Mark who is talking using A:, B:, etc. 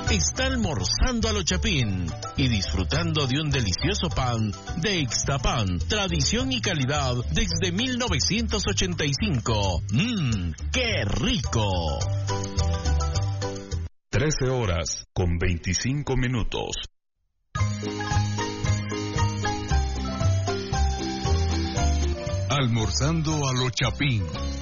A: está almorzando a lo Chapín y disfrutando de un delicioso pan de Ixtapan, tradición y calidad desde 1985. ¡Qué rico!
B: 13:25.
C: Almorzando a lo Chapín